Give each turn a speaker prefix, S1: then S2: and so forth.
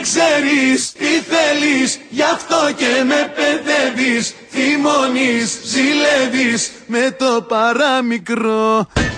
S1: ξέρεις τι θέλεις, γι' αυτό και με παιδεύεις. Θυμώνεις, ζηλεύεις με το παραμικρό.